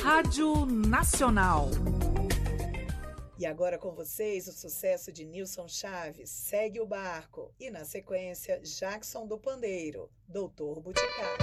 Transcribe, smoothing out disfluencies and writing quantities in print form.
Rádio Nacional. E agora com vocês o sucesso de Nilson Chaves, Segue o Barco. E na sequência, Jackson do Pandeiro, Doutor Boticário.